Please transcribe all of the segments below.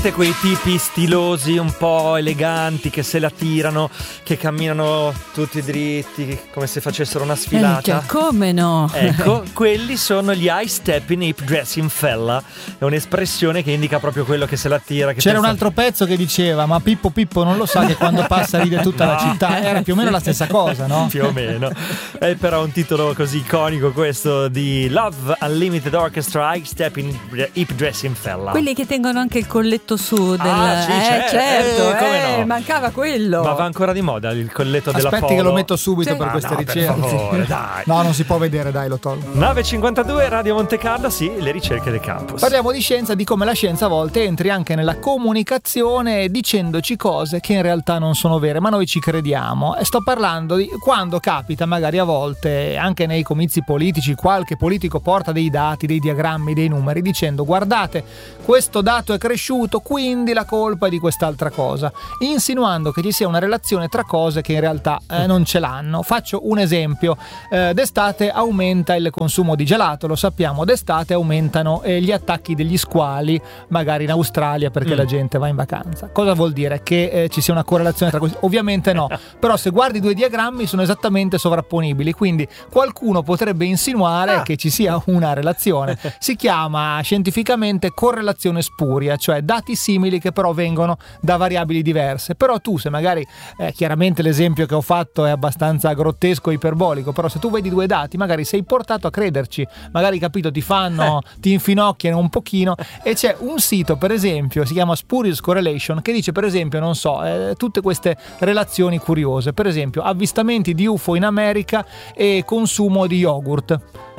quei tipi stilosi, un po' eleganti, che se la tirano, che camminano tutti dritti come se facessero una sfilata. Come no? Ecco, quelli sono gli high stepping hip dressing fella. È un'espressione che indica proprio quello che se la tira. Che c'era un altro pezzo che diceva: ma Pippo non lo sa che quando passa ride tutta la città. Era più o meno la stessa cosa, no? Più o meno. È però un titolo così iconico questo di Love Unlimited Orchestra High Stepping Hip Dressing Fella. Quelli che tengono anche il colletto su del... sì, certo, come no? Mancava quello. Ma va ancora di moda il colletto della Polo? Aspetti che lo metto subito Sì. per queste ricerche. Per favore, dai. No, non si può vedere, dai, lo tolgo. 9.52 Radio Monte Carlo, sì, le ricerche del campus. Parliamo di scienza, di come la scienza a volte entri anche nella comunicazione dicendoci cose che in realtà non sono vere, ma noi ci crediamo. E sto parlando di quando capita, magari a volte, anche nei comizi politici, qualche politico porta dei dati, dei diagrammi, dei numeri, dicendo: guardate, questo dato è cresciuto, quindi la colpa è di quest'altra cosa, insinuando che ci sia una relazione tra cose che in realtà non ce l'hanno. Faccio un esempio: d'estate aumenta il consumo di gelato, lo sappiamo, d'estate aumentano gli attacchi degli squali, magari in Australia, perché la gente va in vacanza. Cosa vuol dire? Che ci sia una correlazione tra questi? Ovviamente no, però se guardi i due diagrammi sono esattamente sovrapponibili, quindi qualcuno potrebbe insinuare che ci sia una relazione. Si chiama scientificamente correlazione spuria, cioè dati simili che però vengono da variabili diverse. Però tu, se magari chiaramente l'esempio che ho fatto è abbastanza grottesco e iperbolico, però se tu vedi due dati magari sei portato a crederci, magari, capito, ti infinocchiano un pochino. E c'è un sito, per esempio, si chiama Spurious Correlation, che dice, per esempio, non so, tutte queste relazioni curiose, per esempio avvistamenti di UFO in America e consumo di yogurt,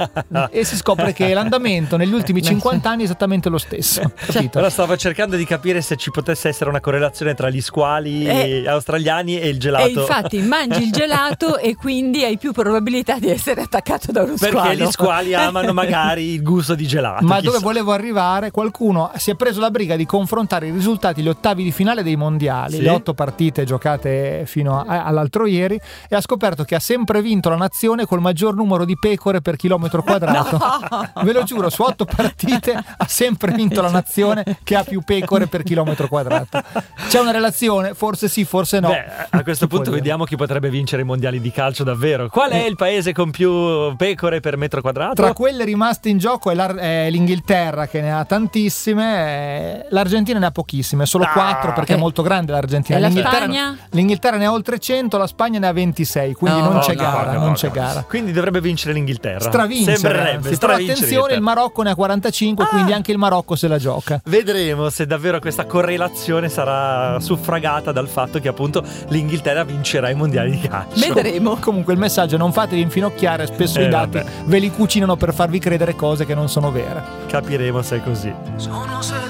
e si scopre che l'andamento negli ultimi 50 anni è esattamente lo stesso, capito? Allora stavo cercando di capire se ci potesse essere una correlazione tra gli squali australiani e il gelato. E infatti mangi il gelato e quindi hai più probabilità di essere attaccato da uno squalo. Perché gli squali amano magari il gusto di gelato. Ma dove volevo arrivare? Qualcuno si è preso la briga di confrontare i risultati, gli ottavi di finale dei mondiali, le 8 partite giocate fino all'altro ieri, e ha scoperto che ha sempre vinto la nazione col maggior numero di pecore per chilometro quadrato. No. Ve lo giuro, su 8 partite ha sempre vinto la nazione che ha più pecore per chilometro quadrato. C'è una relazione? Forse sì, forse no. Beh, a questo punto vediamo chi potrebbe vincere i mondiali di calcio davvero. Qual è il paese con più pecore per metro quadrato? Tra quelle rimaste in gioco è l'Inghilterra, che ne ha tantissime, l'Argentina ne ha pochissime, solo 4 perché è molto grande l'Argentina. E la Spagna? L'Inghilterra ne ha oltre 100, la Spagna ne ha 26, quindi non c'è gara. Quindi dovrebbe vincere l'Inghilterra. Stravincere. Sembrerebbe. Però attenzione, il Marocco ne ha 45, quindi anche il Marocco se la gioca. Vedremo se davvero questa correlazione sarà suffragata dal fatto che appunto l'Inghilterra vincerà i mondiali di calcio. Vedremo. Comunque il messaggio: non fatevi infinocchiare, spesso i dati ve li cucinano per farvi credere cose che non sono vere. Capiremo se è così. Sono